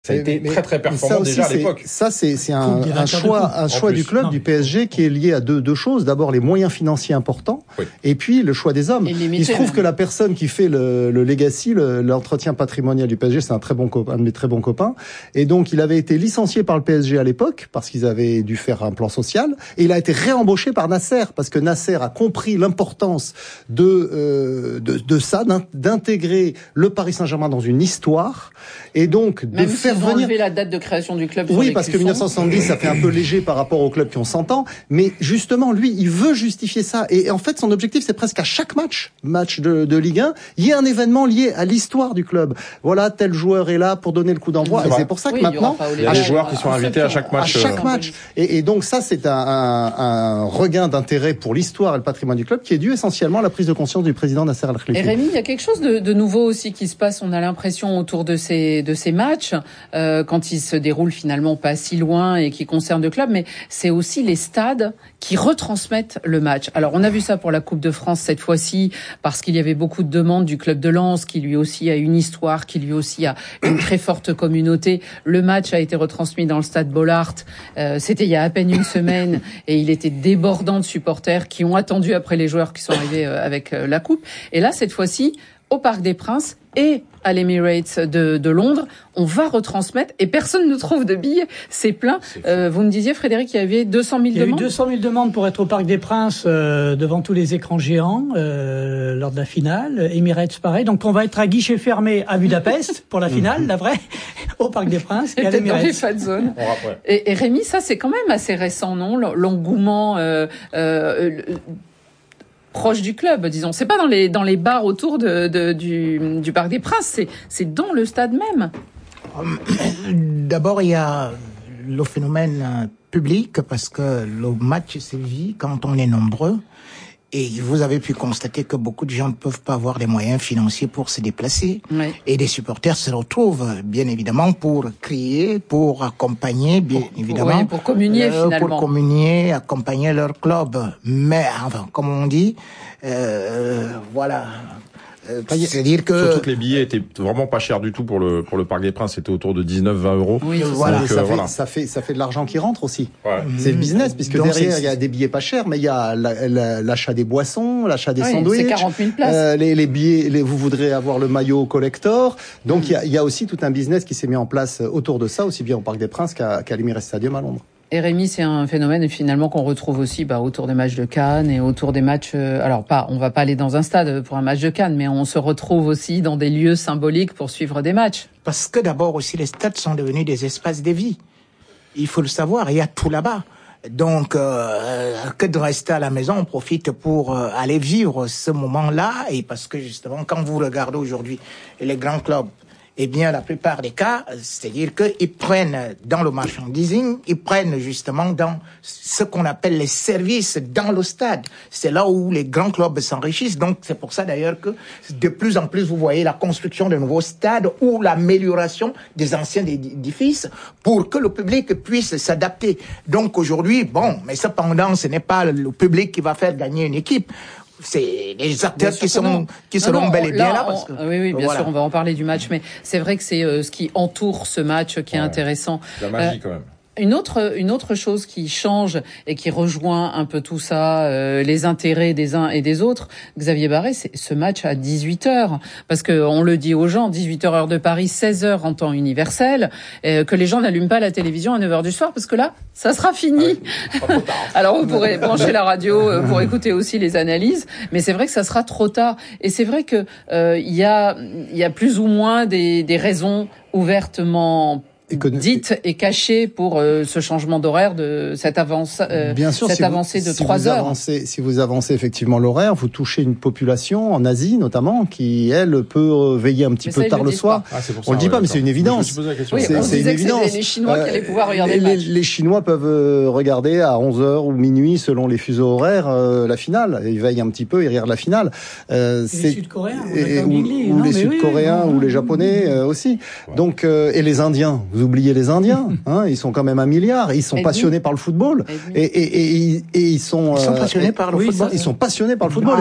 Ça a été très très performant déjà à l'époque. Ça c'est un choix du club, du PSG, qui est lié à deux choses. D'abord les moyens financiers importants, et puis le choix des hommes. Il se trouve que la personne qui fait le legacy, l'entretien patrimonial du PSG, c'est un de mes très bons copains. Et donc il avait été licencié par le PSG à l'époque parce qu'ils avaient dû faire un plan social, et il a été réembauché par Nasser parce que Nasser a compris l'importance de ça, d'intégrer le Paris Saint-Germain dans une histoire, et donc de faire venir la date de création du club. Oui, parce que 1970, ça fait un peu léger par rapport aux clubs qui ont 100 ans. Mais justement, lui, il veut justifier ça. Et en fait, son objectif, c'est presque à chaque match de Ligue 1, il y a un événement lié à l'histoire du club. Voilà, tel joueur est là pour donner le coup d'envoi. Et c'est pour ça que maintenant, il y a des joueurs qui sont invités à chaque match. Et donc ça, c'est un regain d'intérêt pour l'histoire et le patrimoine du club qui est dû essentiellement à la prise de conscience du président Nasser Al-Khelaifi. Et Rémi, il y a quelque chose de nouveau aussi qui se passe. On a l'impression autour de ces matchs. Quand ils se déroulent finalement pas si loin et qui concernent le club, mais c'est aussi les stades qui retransmettent le match. Alors on a vu ça pour la Coupe de France cette fois-ci, parce qu'il y avait beaucoup de demandes du club de Lens, qui lui aussi a une histoire, qui lui aussi a une très forte communauté. Le match a été retransmis dans le stade Bollaert. C'était il y a à peine une semaine, et il était débordant de supporters qui ont attendu après les joueurs qui sont arrivés avec la Coupe. Et là, cette fois-ci, au Parc des Princes et à l'Emirates de Londres, on va retransmettre, et personne ne trouve de billets. C'est plein. Vous me disiez, Frédéric, qu'il y avait 200 000 demandes. Il y a eu 200 000 demandes pour être au Parc des Princes, devant tous les écrans géants, lors de la finale. Emirates, pareil. Donc, on va être à guichet fermé à Budapest pour la finale, la vraie, au Parc des Princes et à l'Emirates. Dans les fan zones. Et Rémi, ça, c'est quand même assez récent, non? L'engouement, proche du club, disons. C'est pas dans les bars autour du Parc des Princes, c'est dans le stade même. D'abord, il y a le phénomène public, parce que le match se vit quand on est nombreux. Et vous avez pu constater que beaucoup de gens ne peuvent pas avoir les moyens financiers pour se déplacer. Oui. Et les supporters se retrouvent, bien évidemment, pour crier, pour accompagner, bien évidemment. Pour communier, finalement. Pour communier, accompagner leur club. Mais, enfin, comme on dit, voilà. C'est-à-dire que surtout que les billets étaient vraiment pas chers du tout pour le Parc des Princes, c'était autour de 19-20 euros. Oui, voilà. Donc, ça fait de l'argent qui rentre aussi. Ouais. C'est le business, puisque donc derrière il y a des billets pas chers, mais il y a l'achat des boissons, l'achat des sandwichs. C'est 40 000 places. Les billets, vous voudrez avoir le maillot collector. Donc il y a aussi tout un business qui s'est mis en place autour de ça, aussi bien au Parc des Princes qu'à l'Emirates Stadium à Londres. Et Rémi, c'est un phénomène finalement qu'on retrouve aussi autour des matchs de Cannes et autour des matchs. On va pas aller dans un stade pour un match de Cannes, mais on se retrouve aussi dans des lieux symboliques pour suivre des matchs. Parce que d'abord aussi, les stades sont devenus des espaces de vie. Il faut le savoir, il y a tout là-bas. Donc, que de rester à la maison, on profite pour aller vivre ce moment-là. Et parce que justement, quand vous regardez aujourd'hui les grands clubs, eh bien, la plupart des cas, c'est-à-dire qu'ils prennent dans le merchandising, ils prennent justement dans ce qu'on appelle les services dans le stade. C'est là où les grands clubs s'enrichissent. Donc, c'est pour ça d'ailleurs que de plus en plus, vous voyez la construction de nouveaux stades ou l'amélioration des anciens édifices pour que le public puisse s'adapter. Donc, aujourd'hui, mais cependant, ce n'est pas le public qui va faire gagner une équipe. C'est les acteurs qui seront bel et bien là. Parce que, oui, bien sûr, on va en parler du match, mais c'est vrai que c'est ce qui entoure ce match qui est intéressant. La magie quand même. Une autre chose qui change et qui rejoint un peu tout ça, les intérêts des uns et des autres, Xavier Barré, c'est ce match à 18h. Parce que on le dit aux gens, 18h heure de Paris, 16h en temps universel, que les gens n'allument pas la télévision à 9h du soir, parce que là, ça sera fini. Alors vous pourrez brancher la radio pour écouter aussi les analyses, mais c'est vrai que ça sera trop tard. Et c'est vrai que il y a plus ou moins des raisons ouvertement dites et cachées pour ce changement d'horaire de cette avancée de 3 heures. Si vous avancez effectivement l'horaire, vous touchez une population en Asie notamment qui elle peut veiller un petit peu tard le soir. On le dit pas, mais c'est une évidence. C'est une évidence. C'est les Chinois qui allaient pouvoir regarder le match. Les Chinois peuvent regarder à 11h ou minuit selon les fuseaux horaires la finale. Ils veillent un petit peu, ils regardent la finale. Les Sud-Coréens ou les Sud-Coréens ou les Japonais aussi. Donc et les Indiens. Vous oubliez les Indiens, ils sont quand même 1 milliard, ils sont passionnés par le football et ils sont passionnés par le football. Ils sont passionnés par le football.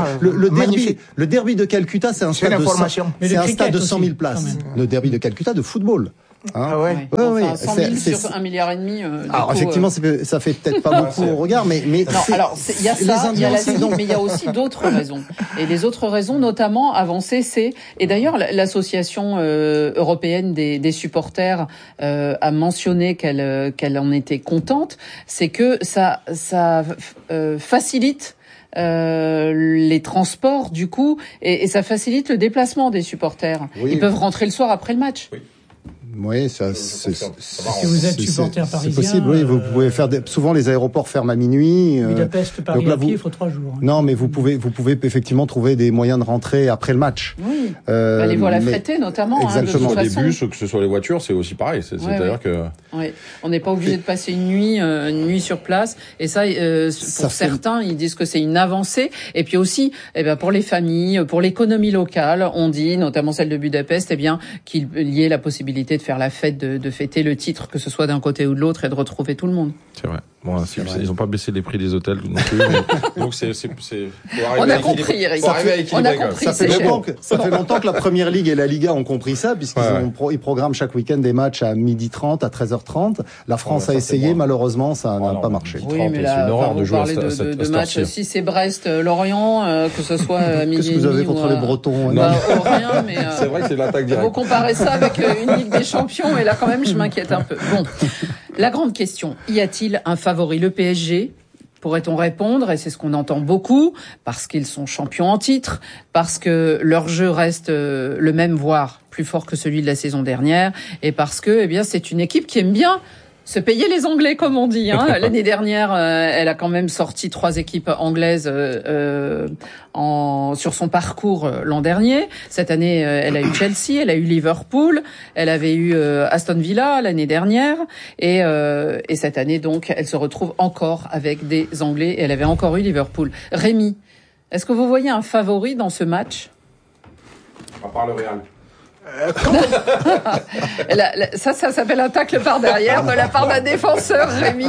Le derby de Calcutta, c'est un stade de 100 000 places. Le derby de Calcutta de football. Ouais. Enfin, 100 000 sur 1,5 milliard. Alors effectivement, ça fait peut-être pas beaucoup au regard, mais non. Alors il y a ça, il y a la cynique, mais il y a aussi d'autres raisons. Et les autres raisons, notamment avancées, et d'ailleurs l'association européenne des supporters a mentionné qu'elle en était contente, c'est que ça facilite les transports du coup et ça facilite le déplacement des supporters. Oui. Ils peuvent rentrer le soir après le match. Oui, si vous êtes supporter parisien, c'est possible. Oui, vous pouvez faire souvent les aéroports ferment à minuit. Budapest, Paris, donc là, il faut 3 jours. Non, mais vous pouvez effectivement trouver des moyens de rentrer après le match. Oui. Les voies affrétées notamment. Exactement. Que ce soit des bus ou que ce soit les voitures, c'est aussi pareil. C'est-à-dire que. Oui. On n'est pas obligé de passer une nuit sur place. Et ça, pour certains, ils disent que c'est une avancée. Et puis aussi, pour les familles, pour l'économie locale, on dit, notamment celle de Budapest, qu'il y ait la possibilité de faire la fête, de fêter le titre, que ce soit d'un côté ou de l'autre, et de retrouver tout le monde. C'est vrai. Bon, ils n'ont pas baissé les prix des hôtels non plus. Donc on a compris, Eric. On a compris. Ça fait longtemps que la Première Ligue et la Liga ont compris ça, puisqu'ils programment chaque week-end des matchs à 12h30, à 13h30. La France a essayé, malheureusement, ça n'a pas marché. Oui, mais là, vous parlez de matchs. Si c'est Brest-Lorient, que ce soit à midi. Qu'est-ce que vous avez contre les Bretons? Rien, mais. C'est vrai que c'est l'attaque directe. Vous comparez ça avec une Ligue des Champions, et là, quand même, je m'inquiète un peu. Bon. La grande question, y a-t-il un favori? Le PSG, pourrait-on répondre, et c'est ce qu'on entend beaucoup, parce qu'ils sont champions en titre, parce que leur jeu reste le même, voire plus fort que celui de la saison dernière, et parce que, c'est une équipe qui aime bien se payer les Anglais, comme on dit. L'année dernière, elle a quand même sorti 3 équipes anglaises sur son parcours l'an dernier. Cette année, elle a eu Chelsea, elle a eu Liverpool, elle avait eu Aston Villa l'année dernière, et cette année, donc, elle se retrouve encore avec des Anglais, et elle avait encore eu Liverpool. Rémi, est-ce que vous voyez un favori dans ce match? À part le Real. Ça s'appelle un tacle par derrière de la part d'un défenseur, Rémi.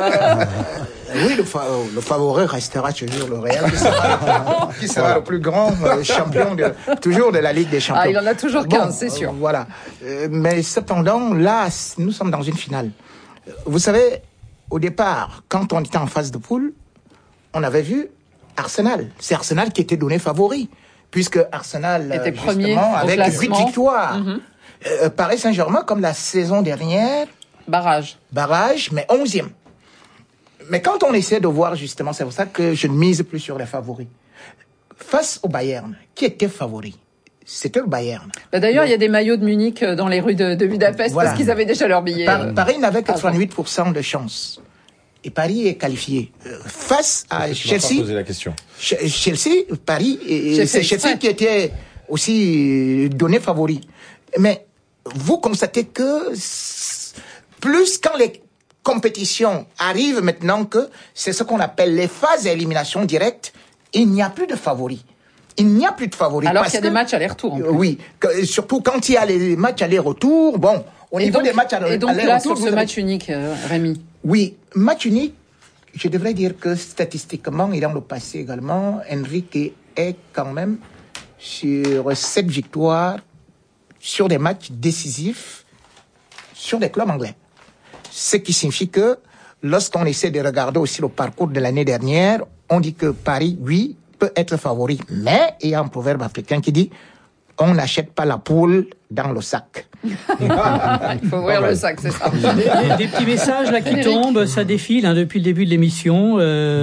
Oui, le favori restera toujours le Real, qui sera le plus grand champion toujours de la Ligue des Champions. Il en a toujours 15, c'est sûr. Voilà. Mais cependant, là, nous sommes dans une finale. Vous savez, au départ, quand on était en phase de poule, on avait vu Arsenal. C'est Arsenal qui était donné favori, puisque Arsenal était justement avec 8 victoires. Paris Saint-Germain, comme la saison dernière, barrage, mais 11e. Mais quand on essaie de voir justement, c'est pour ça que je ne mise plus sur les favoris. Face au Bayern, qui était favori? C'était le Bayern. D'ailleurs, il y a des maillots de Munich dans les rues de Budapest, parce qu'ils avaient déjà leur billet. Paris n'avait que 38% de chance. Et Paris est qualifié. Face à Chelsea. Poser la question. Chelsea, Paris, c'est Chelsea qui était aussi donné favori. Mais vous constatez que plus quand les compétitions arrivent maintenant, que c'est ce qu'on appelle les phases d'élimination directe, il n'y a plus de favoris. Il n'y a plus de favoris. Alors qu'il y a des matchs aller-retour. Oui, surtout quand il y a les matchs aller-retour. Bon, au niveau des matchs aller-retour. Et donc là, sur ce match unique, Rémi. Oui, match unique. Je devrais dire que statistiquement, et dans le passé également, Enrique est quand même sur 7 victoires sur des matchs décisifs sur des clubs anglais. Ce qui signifie que lorsqu'on essaie de regarder aussi le parcours de l'année dernière, on dit que Paris, oui, peut être favori. Mais il y a un proverbe africain qui dit « on n'achète pas la poule dans le sac ». Il faut ouvrir le sac, c'est ça. Des petits messages là qui tombent, ça défile depuis le début de l'émission.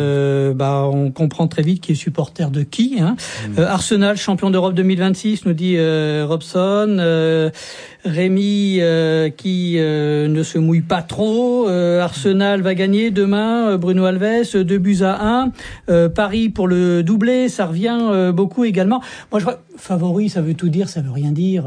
On comprend très vite qui est supporter de qui. Arsenal, champion d'Europe 2026, nous dit Robson. Rémi qui ne se mouille pas trop. Arsenal va gagner demain. Bruno Alves, 2-1. Paris pour le doublé, ça revient beaucoup également. Moi, je crois favori, ça veut tout dire, ça veut rien dire.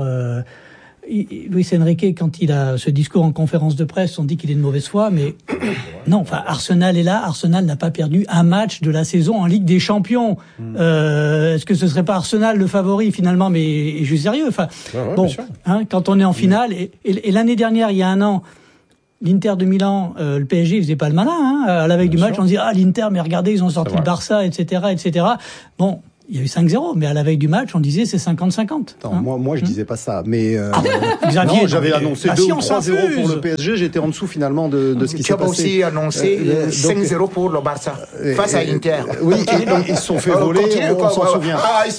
Luis Enrique, quand il a ce discours en conférence de presse, on dit qu'il est de mauvaise foi, mais non, Arsenal est là. Arsenal n'a pas perdu un match de la saison en Ligue des Champions. Est-ce que ce serait pas Arsenal le favori finalement? Mais je suis sérieux. Quand on est en finale, et l'année dernière, il y a un an, l'Inter de Milan, le PSG, il faisait pas le malin. À la veille du match, on se dit l'Inter, mais regardez, ils ont sorti le Barça, etc., etc. Bon. Il y a eu 5-0, mais à la veille du match, on disait c'est 50-50. Moi, je disais pas ça, mais Xavier, non, j'avais annoncé 2 ou 3-0 pour le PSG. J'étais en dessous finalement de ce qui s'est passé. Tu as aussi annoncé 5-0 pour le Barça face à Inter. Oui, et ils se sont fait voler. On s'en souvient.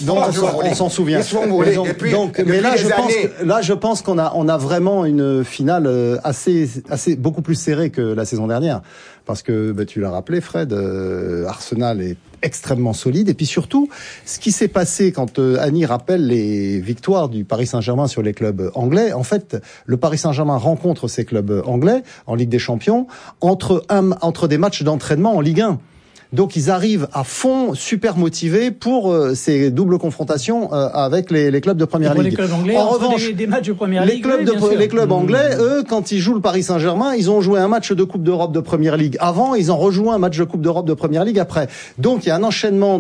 On s'en souvient. Ils se font voler. Mais là, je pense qu'on a vraiment une finale assez beaucoup plus serrée que la saison dernière, parce que tu l'as rappelé, Fred, Arsenal est extrêmement solide. Et puis surtout, ce qui s'est passé quand Annie rappelle les victoires du Paris Saint-Germain sur les clubs anglais, en fait, le Paris Saint-Germain rencontre ces clubs anglais en Ligue des Champions entre des matchs d'entraînement en Ligue 1. Donc ils arrivent à fond, super motivés pour ces doubles confrontations avec les clubs de Première Ligue. Les clubs anglais, en revanche, des matchs de Première Ligue, les clubs anglais, eux, quand ils jouent le Paris Saint-Germain, ils ont joué un match de Coupe d'Europe de Première Ligue avant, ils en rejouent un match de Coupe d'Europe de Première Ligue après. Donc il y a un enchaînement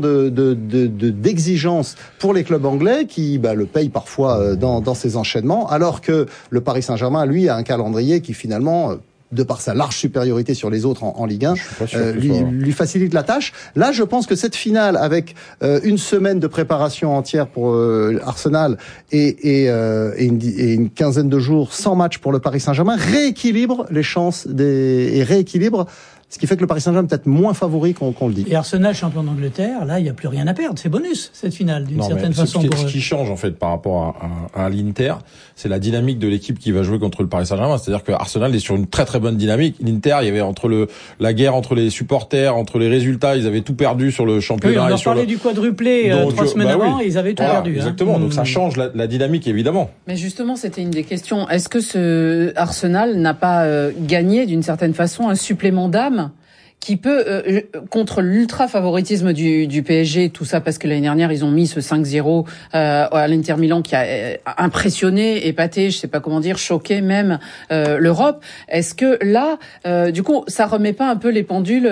d'exigences pour les clubs anglais qui le payent parfois dans ces enchaînements, alors que le Paris Saint-Germain, lui, a un calendrier qui finalement de par sa large supériorité sur les autres en Ligue 1, lui facilite la tâche. Là, je pense que cette finale, avec une semaine de préparation entière pour Arsenal et une quinzaine de jours sans match pour le Paris Saint-Germain, rééquilibre les chances et rééquilibre. Ce qui fait que le Paris Saint-Germain est peut-être moins favori qu'on le dit. Et Arsenal, champion d'Angleterre, là, il n'y a plus rien à perdre. C'est bonus, cette finale, d'une certaine façon. Ce qui change, en fait, par rapport à l'Inter, c'est la dynamique de l'équipe qui va jouer contre le Paris Saint-Germain. C'est-à-dire que Arsenal est sur une très très bonne dynamique. L'Inter, il y avait la guerre entre les supporters, entre les résultats, ils avaient tout perdu sur le championnat. Oui, on parlait du quadruplé 3 semaines avant, ils avaient tout perdu. Exactement, donc ça change la dynamique, évidemment. Mais justement, c'était une des questions. Est-ce que ce Arsenal n'a pas gagné, d'une certaine façon, un supplément d'âme qui peut, contre l'ultra-favoritisme du PSG, tout ça parce que l'année dernière, ils ont mis ce 5-0 à l'Inter Milan qui a impressionné, épaté, je sais pas comment dire, choqué même l'Europe. Est-ce que là, du coup, ça remet pas un peu les pendules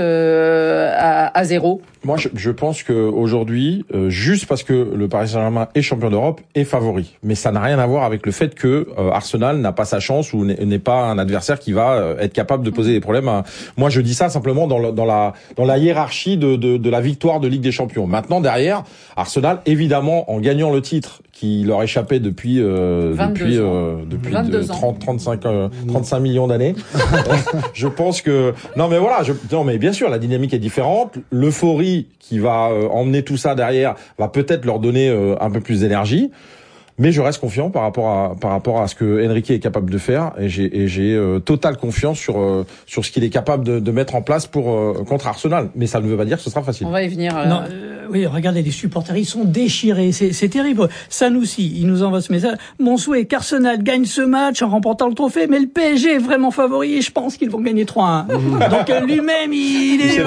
à zéro ? Moi, je pense que aujourd'hui, juste parce que le Paris Saint-Germain est champion d'Europe, est favori. Mais ça n'a rien à voir avec le fait que Arsenal n'a pas sa chance ou n'est pas un adversaire qui va être capable de poser des problèmes. Moi, je dis ça simplement dans la hiérarchie de la victoire de Ligue des Champions. Maintenant, derrière, Arsenal, évidemment, en gagnant le titre qui leur échappait depuis 35 millions d'années. Je pense que mais bien sûr, la dynamique est différente, l'euphorie qui va emmener tout ça derrière va peut-être leur donner un peu plus d'énergie. Mais je reste confiant par rapport à ce que Enrique est capable de faire, et j'ai totale confiance sur ce qu'il est capable de mettre en place contre Arsenal. Mais ça ne veut pas dire que ce sera facile. On va y venir. Non, oui, regardez, les supporters, ils sont déchirés, c'est terrible. Sanoussi, il nous envoie ce message. Mon souhait est qu'Arsenal gagne ce match en remportant le trophée, mais le PSG est vraiment favori et je pense qu'ils vont gagner 3-1. Donc lui-même, il est...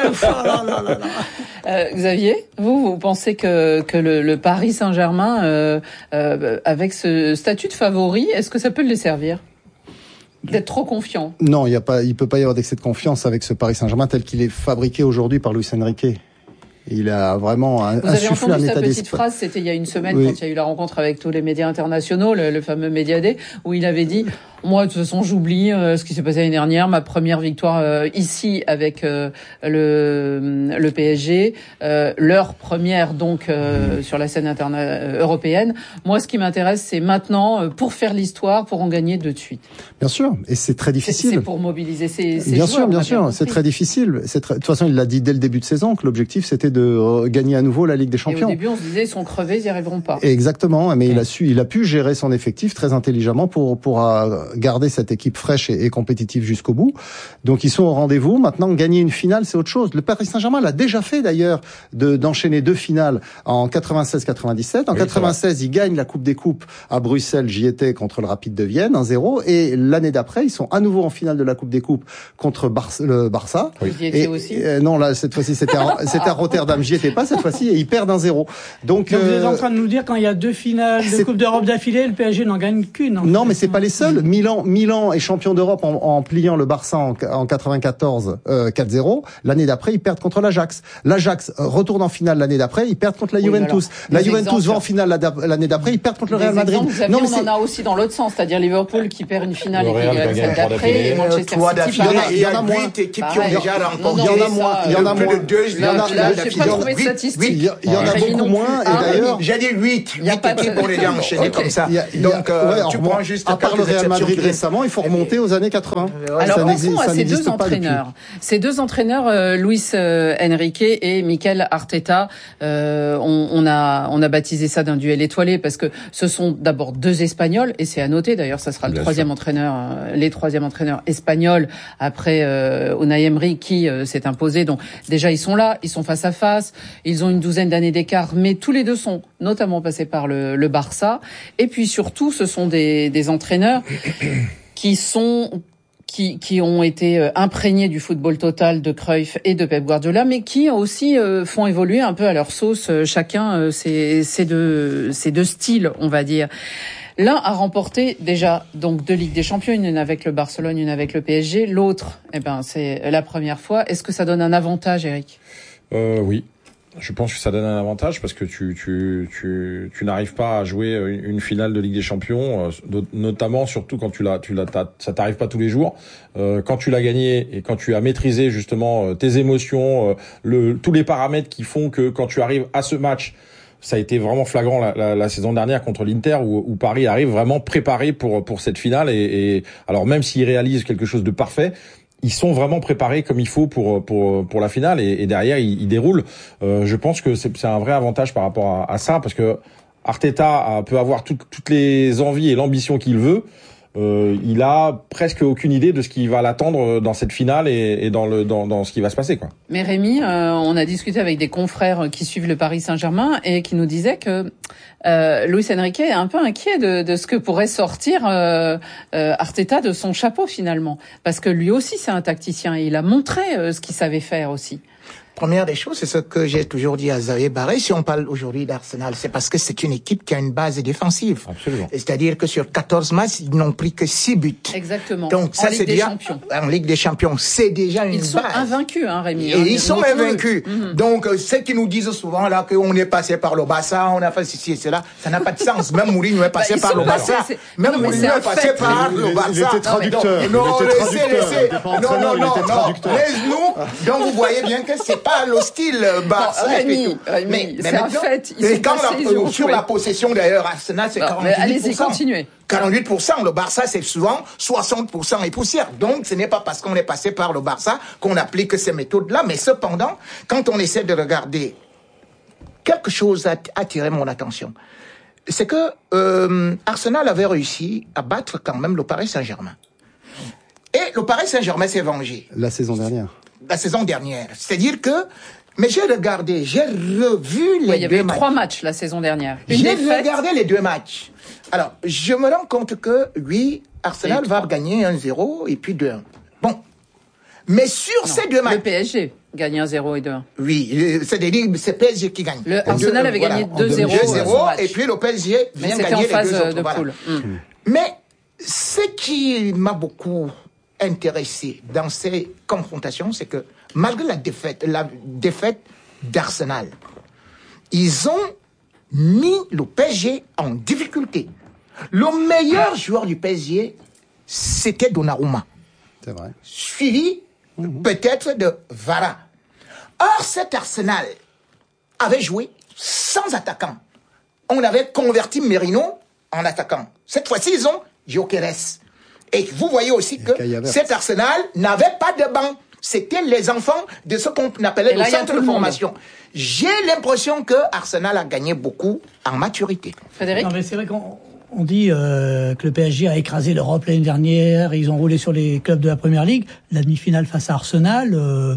Xavier, vous pensez que le Paris Saint-Germain, avec ce statut de favori, est-ce que ça peut le servir d'être trop confiant? Non, il peut pas y avoir d'excès de confiance avec ce Paris Saint-Germain tel qu'il est fabriqué aujourd'hui par Luis Enrique. Il a vraiment insufflé un état d'esprit. Vous avez entendu sa petite phrase, c'était il y a une semaine, quand il y a eu la rencontre avec tous les médias internationaux, le fameux Média Day, où il avait dit: moi, de toute façon, j'oublie ce qui s'est passé l'année dernière, ma première victoire ici avec le PSG, leur première donc sur la scène européenne. Moi, ce qui m'intéresse, c'est maintenant pour faire l'histoire, pour en gagner 2 de suite. Bien sûr, et c'est très difficile. C'est pour mobiliser ces bien joueurs. Bien sûr, c'est très difficile. De toute façon, il l'a dit dès le début de saison que l'objectif c'était de gagner à nouveau la Ligue des Champions. Et au début, on se disait, ils sont crevés, ils n'y arriveront pas. Exactement, mais il a pu gérer son effectif très intelligemment pour garder cette équipe fraîche et compétitive jusqu'au bout. Donc ils sont au rendez-vous. Maintenant, gagner une finale, c'est autre chose. Le Paris Saint-Germain l'a déjà fait d'ailleurs, d'enchaîner 2 finales en 96-97. En 96, ils gagnent la Coupe des Coupes à Bruxelles, j'y étais, contre le Rapide de Vienne, 1-0. Et l'année d'après, ils sont à nouveau en finale de la Coupe des Coupes contre le Barça. Vous y étiez aussi? Non, là, cette fois-ci, c'était à Rotterdam. J'y étais pas cette fois-ci et ils perdent 1-0. Donc vous êtes en train de nous dire quand il y a 2 finales de Coupe d'Europe d'affilée, le PSG n'en gagne qu'une. Non, mais c'est pas les seuls. Milan est champion d'Europe en pliant le Barça en 94 4-0. L'année d'après, ils perdent contre l'Ajax. L'Ajax retourne en finale l'année d'après, ils perdent contre la Juventus. La Juventus va en finale l'année d'après, ils perdent contre le Real Madrid. Non, mais on en a aussi dans l'autre sens, c'est-à-dire Liverpool qui perd une finale et qui gagne celle d'après, et Manchester City. Il y en a moins. Il y en a moins. Il y en a moins. pas trouvé de statistiques. Il y en a beaucoup moins. Et d'ailleurs, j'ai dit 8 équipes pour les enchaîner comme ça. Donc, tu prends juste à part le Real Madrid récemment, il faut remonter aux années 80. Alors, pensons à ces deux entraîneurs. Ces deux entraîneurs, Luis Enrique et Mikel Arteta, on a baptisé ça d'un duel étoilé parce que ce sont d'abord deux Espagnols, et c'est à noter, d'ailleurs, ça sera les troisièmes entraîneurs espagnols après Unai Emery qui s'est imposé. Donc déjà ils sont là, ils sont face à face, ils ont une douzaine d'années d'écart, mais tous les deux sont notamment passés par le Barça. Et puis surtout, ce sont des entraîneurs qui ont été imprégnés du football total de Cruyff et de Pep Guardiola, mais qui aussi font évoluer un peu à leur sauce chacun ces deux styles, on va dire. L'un a remporté déjà donc 2 Ligues des Champions, une avec le Barcelone, une avec le PSG. L'autre, c'est la première fois. Est-ce que ça donne un avantage, Eric ? Oui. Je pense que ça donne un avantage parce que tu n'arrives pas à jouer une finale de Ligue des Champions, notamment surtout quand ça t'arrive pas tous les jours. Quand tu l'as gagné et quand tu as maîtrisé justement tes émotions, tous les paramètres qui font que quand tu arrives à ce match, ça a été vraiment flagrant la saison dernière contre l'Inter où Paris arrive vraiment préparé pour cette finale et alors même s'ils réalisent quelque chose de parfait, ils sont vraiment préparés comme il faut pour la finale et derrière ils déroulent. Je pense que c'est un vrai avantage par rapport à ça parce que Arteta peut avoir toutes les envies et l'ambition qu'il veut. Il a presque aucune idée de ce qui va l'attendre dans cette finale et dans ce qui va se passer, quoi. Mais Rémi, on a discuté avec des confrères qui suivent le Paris Saint-Germain et qui nous disaient que Luis Enrique est un peu inquiet de ce que pourrait sortir Arteta de son chapeau finalement, parce que lui aussi c'est un tacticien et il a montré ce qu'il savait faire aussi. Première des choses, c'est ce que j'ai toujours dit à Xavier Barré. Si on parle aujourd'hui d'Arsenal, c'est parce que c'est une équipe qui a une base défensive. Absolument. C'est-à-dire que sur 14 matchs, ils n'ont pris que 6 buts. Exactement. Donc ça, c'est déjà en Ligue des Champions. C'est déjà une base. Ils sont invaincus, Rémi. Et ils sont invaincus. Donc ceux qui nous disent souvent là qu'on est passé par le Barça, on a fait ceci et cela, ça n'a pas de sens. Même Mourinho est passé par le Barça. Même Mourinho est passé par le Barça. Il était traducteur. Non, laisse-nous. Donc vous voyez bien que c'est pas le style Barça. Rémi, c'est un fait. Sur la possession d'ailleurs, Arsenal c'est 48%. Allez-y, continuez. 48%, le Barça c'est souvent 60% et poussière. Donc ce n'est pas parce qu'on est passé par le Barça qu'on applique ces méthodes-là. Mais cependant, quand on essaie de regarder, quelque chose a attiré mon attention. C'est que Arsenal avait réussi à battre quand même le Paris Saint-Germain. Et le Paris Saint-Germain s'est vengé. La saison dernière. C'est-à-dire que, mais j'ai regardé, j'ai revu les deux matchs. Il y avait 3 matchs la saison dernière. J'ai regardé les 2 matchs. Alors, je me rends compte que, oui, Arsenal va gagner 1-0 et puis 2-1. Bon. Mais sur ces 2 matchs. Le PSG gagne 1-0 et 2-1. Oui, c'est-à-dire c'est PSG qui gagne. Arsenal avait gagné 2-0. 2-0 et puis le PSG vient gagner les 2 autres. De poule. Mais ce qui m'a beaucoup intéressé dans ces confrontations, c'est que malgré la défaite d'Arsenal, ils ont mis le PSG en difficulté. Le meilleur joueur du PSG, c'était Donnarumma. C'est vrai. Suivi peut-être de Vara. Or, cet Arsenal avait joué sans attaquant. On avait converti Merino en attaquant. Cette fois-ci, ils ont Gyökeres. Et vous voyez aussi que cet Arsenal n'avait pas de banc. C'était les enfants de ce qu'on appelait le centre de formation. J'ai l'impression que Arsenal a gagné beaucoup en maturité. Frédéric ? Non, mais c'est vrai qu'on dit que le PSG a écrasé l'Europe l'année dernière, ils ont roulé sur les clubs de la Première Ligue. La demi-finale face à Arsenal,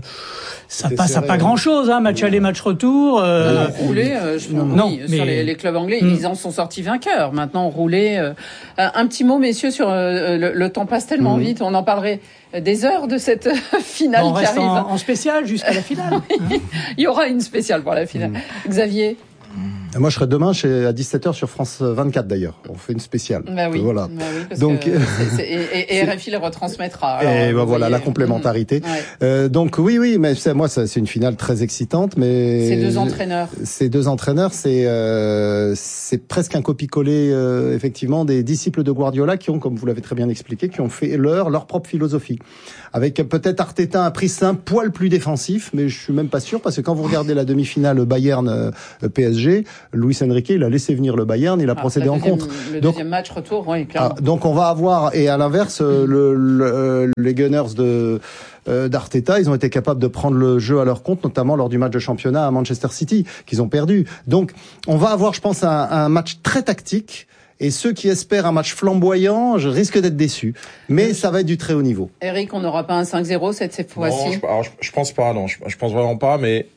ça passe à pas grand-chose, hein, match aller, match retour. Rouler, mais sur les clubs anglais, ils en sont sortis vainqueurs. Maintenant, rouler. Un petit mot, messieurs, sur le temps passe tellement vite. On en parlerait des heures de cette finale on qui reste arrive. en spécial jusqu'à la finale. Il y aura une spéciale pour la finale. Xavier ? Moi, je serai demain à 17h sur France 24 d'ailleurs. On fait une spéciale. Bah oui. Voilà. Bah oui, parce donc, et RFI le retransmettra. Alors, et voilà la complémentarité. Ouais. Donc oui, mais c'est une finale très excitante, mais ces deux entraîneurs. C'est presque un copier-coller effectivement des disciples de Guardiola qui ont, comme vous l'avez très bien expliqué, qui ont fait leur propre philosophie. Avec peut-être Arteta un prisme un poil plus défensif, mais je suis même pas sûr parce que quand vous regardez la demi-finale Bayern PSG, Luis Enrique, il a laissé venir le Bayern, il a procédé en contre. Le deuxième match retour, oui, clairement. Donc on va avoir, et à l'inverse, les Gunners d'Arteta, ils ont été capables de prendre le jeu à leur compte, notamment lors du match de championnat à Manchester City, qu'ils ont perdu. Donc on va avoir, je pense, un match très tactique. Et ceux qui espèrent un match flamboyant, je risque d'être déçu. Mais ça va être du très haut niveau. Eric, on n'aura pas un 5-0 cette fois-ci? Non, je pense pas, non. Je pense vraiment pas, mais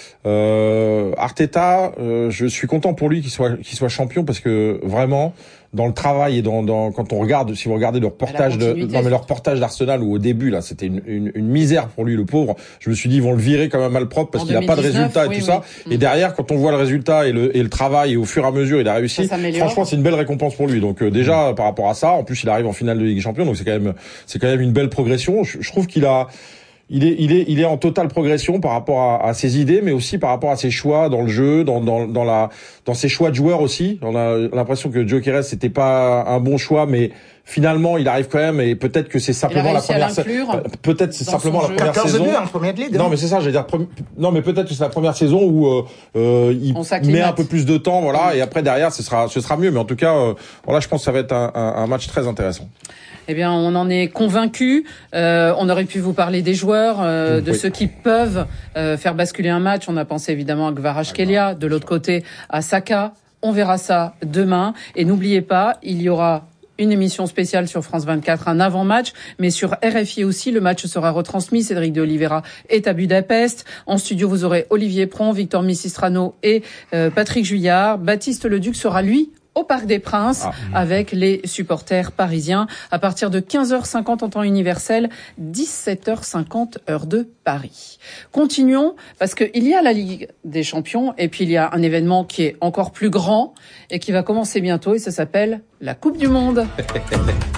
Arteta, je suis content pour lui qu'il soit champion parce que vraiment dans le travail et quand on regarde, si vous regardez le reportage le reportage d'Arsenal où au début là c'était une misère pour lui, le pauvre. Je me suis dit ils vont le virer comme un malpropre parce qu'il a pas de résultat et tout ça. Et derrière quand on voit le résultat et le travail et au fur et à mesure il a réussi. Franchement c'est une belle récompense pour lui. Donc déjà par rapport à ça, en plus il arrive en finale de Ligue des Champions donc c'est quand même une belle progression. Je trouve il est en totale progression par rapport à ses idées, mais aussi par rapport à ses choix dans le jeu, dans ses choix de joueurs aussi. On a l'impression que Gyökeres c'était pas un bon choix, mais finalement il arrive quand même et peut-être que c'est simplement la première saison. Non, mais c'est ça, j'allais dire. Non, mais peut-être que c'est la première saison où il met un peu plus de temps, voilà, et après derrière ce sera mieux. Mais en tout cas, voilà, je pense que ça va être un match très intéressant. Eh bien, on en est convaincus. On aurait pu vous parler des joueurs, de ceux qui peuvent faire basculer un match. On a pensé évidemment à Kvaratskhelia, de l'autre côté à Saka. On verra ça demain. Et n'oubliez pas, il y aura une émission spéciale sur France 24, un avant-match, mais sur RFI aussi, le match sera retransmis. Cédric de Oliveira est à Budapest. En studio, vous aurez Olivier Pron, Victor Missistrano et Patrick Juillard. Baptiste Leduc sera, lui, au Parc des Princes avec les supporters parisiens à partir de 15h50 en temps universel, 17h50 heure de Paris. Continuons parce que il y a la Ligue des Champions et puis il y a un événement qui est encore plus grand et qui va commencer bientôt et ça s'appelle la Coupe du Monde.